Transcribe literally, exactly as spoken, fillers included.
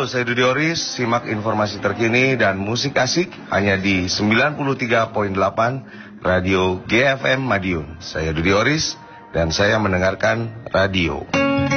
saya Dudi Oris. Simak informasi terkini dan musik asik hanya di sembilan puluh tiga koma delapan Radio G F M Madiun. Saya Dudi Oris dan saya mendengarkan radio.